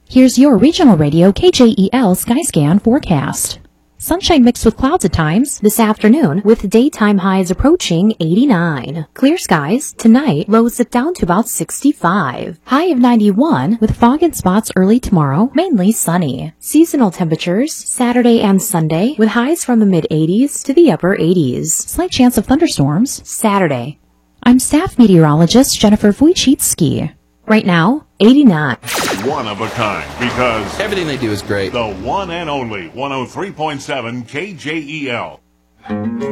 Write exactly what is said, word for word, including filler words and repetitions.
Here's your regional radio K J E L Skyscan forecast. Sunshine mixed with clouds at times this afternoon with daytime highs approaching eighty-nine. Clear skies tonight, lows dip down to about sixty-five. High of ninety-one with fog in spots early tomorrow, mainly sunny. Seasonal temperatures Saturday and Sunday with highs from the mid eighties to the upper eighties. Slight chance of thunderstorms Saturday. I'm staff meteorologist Jennifer Wojcicki. Right now, eighty-nine. One of a kind, because everything they do is great. The one and only one oh three point seven K J E L.